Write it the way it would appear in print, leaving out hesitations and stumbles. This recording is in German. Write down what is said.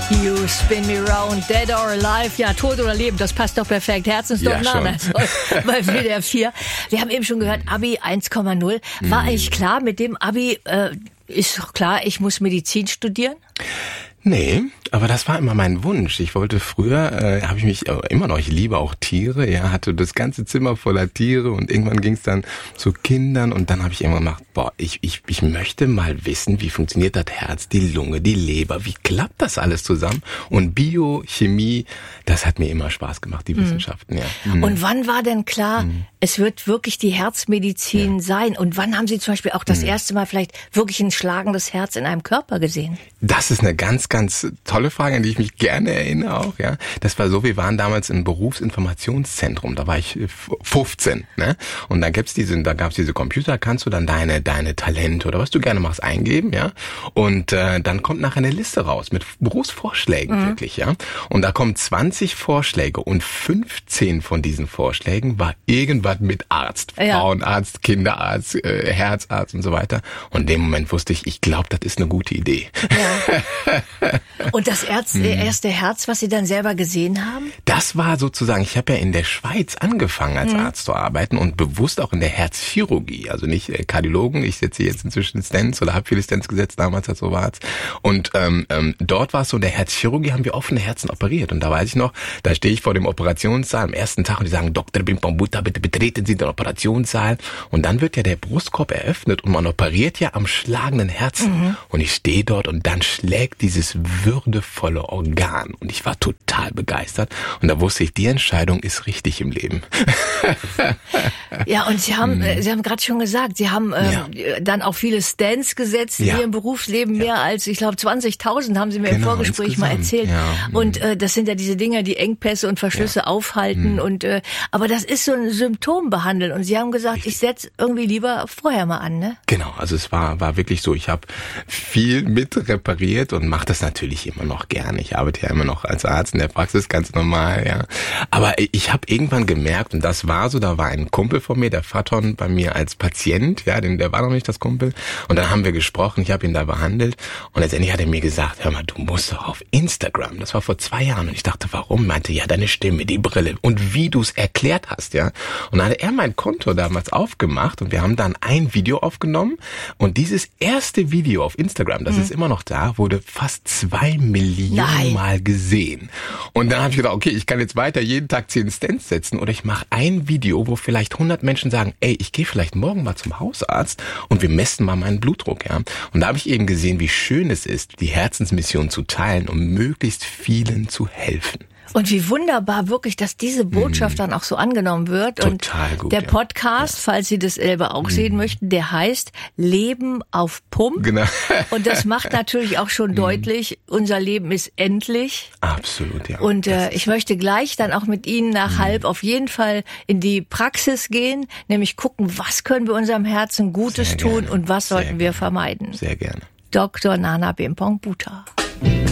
You spin me round, dead or alive. Ja, tot oder lebend, das passt doch perfekt. Herzensdonner, bei WDR 4. Wir haben eben schon gehört, Abi 1,0. War eigentlich klar, mit dem Abi ist doch klar, ich muss Medizin studieren? Nee, aber das war immer mein Wunsch. Ich wollte früher, habe ich mich immer noch, ich liebe auch Tiere, ja, hatte das ganze Zimmer voller Tiere und irgendwann ging es dann zu Kindern und dann habe ich immer gemacht, ich möchte mal wissen, wie funktioniert das Herz, die Lunge, die Leber, wie klappt das alles zusammen? Und Biochemie, das hat mir immer Spaß gemacht, die Wissenschaften, ja. Und wann war denn klar, es wird wirklich die Herzmedizin sein? Und wann haben Sie zum Beispiel auch das erste Mal vielleicht wirklich ein schlagendes Herz in einem Körper gesehen? Das ist eine ganz tolle Frage, an die ich mich gerne erinnere auch, ja. Das war so, wir waren damals im Berufsinformationszentrum, da war ich 15, ne? Und da gab's diese Computer, kannst du dann deine Talente oder was du gerne machst eingeben, ja? Und dann kommt nachher eine Liste raus mit Berufsvorschlägen wirklich, ja? Und da kommen 20 Vorschläge und 15 von diesen Vorschlägen war irgendwas mit Arzt, Frauenarzt, Kinderarzt, Herzarzt und so weiter. Und in dem Moment wusste ich glaube, das ist eine gute Idee. Ja. Und das erste Herz, was Sie dann selber gesehen haben? Das war sozusagen, ich habe ja in der Schweiz angefangen als Arzt zu arbeiten und bewusst auch in der Herzchirurgie, also nicht Kardiologen. Ich setze jetzt inzwischen Stents oder habe viele Stents gesetzt, damals als Oberarzt. Und dort war es so, in der Herzchirurgie haben wir offene Herzen operiert. Und da weiß ich noch, da stehe ich vor dem Operationssaal am ersten Tag und die sagen, Dr. Bimpambuta, bitte betreten Sie den Operationssaal. Und dann wird ja der Brustkorb eröffnet und man operiert ja am schlagenden Herzen. Und ich stehe dort und dann schlägt dieses würdevolle Organ. Und ich war total begeistert. Und da wusste ich, die Entscheidung ist richtig im Leben. Ja, und Sie haben gerade schon gesagt, Sie haben dann auch viele Stents gesetzt in Ihrem Berufsleben. Mehr als, ich glaube, 20.000 haben Sie mir im Vorgespräch mal erzählt. Ja. Und das sind ja diese Dinger, die Engpässe und Verschlüsse aufhalten. Und aber das ist so ein Symptom behandeln. Und Sie haben gesagt, ich setze irgendwie lieber vorher mal an, ne? Genau, also es war wirklich so. Ich habe viel mit repariert und mache das natürlich immer noch gerne. Ich arbeite ja immer noch als Arzt in der Praxis, ganz normal, ja. Aber ich habe irgendwann gemerkt, und das war so, da war ein Kumpel von mir, der Faton, bei mir als Patient, ja, der war noch nicht das Kumpel. Und dann haben wir gesprochen, ich habe ihn da behandelt. Und letztendlich hat er mir gesagt, hör mal, du musst doch auf Instagram. Das war vor 2 Jahren. Und ich dachte, warum? Meinte, ja, deine Stimme, die Brille und wie du es erklärt hast, ja. Und dann hat er mein Konto damals aufgemacht und wir haben dann ein Video aufgenommen. Und dieses erste Video auf Instagram, das ist immer noch da, wurde fast 2 Millionen Mal gesehen. Und dann habe ich gedacht, okay, ich kann jetzt weiter jeden Tag 10 Stents setzen oder ich mache ein Video, wo vielleicht 100 Menschen sagen, ey, ich gehe vielleicht morgen mal zum Hausarzt und wir messen mal meinen Blutdruck, ja. Und da habe ich eben gesehen, wie schön es ist, die Herzensmission zu teilen, um möglichst vielen zu helfen. Und wie wunderbar wirklich, dass diese Botschaft dann auch so angenommen wird. Total und gut, der Podcast, falls Sie das selber auch sehen möchten, der heißt Leben auf Pump. Genau. Und das macht natürlich auch schon deutlich, unser Leben ist endlich. Absolut, ja. Und ich möchte gleich dann auch mit Ihnen nach halb auf jeden Fall in die Praxis gehen, nämlich gucken, was können wir unserem Herzen Gutes tun und was sollten wir vermeiden. Sehr gerne. Dr. Nana Bimpong-Buta.